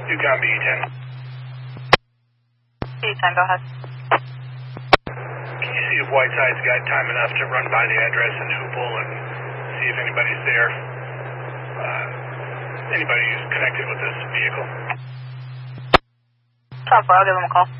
Yukon B10. B10, go ahead. Can you see if Whiteside's got time enough to run by the address in Hoople and see if anybody's there? Anybody who's connected with this vehicle? Top 4, I'll give them a call.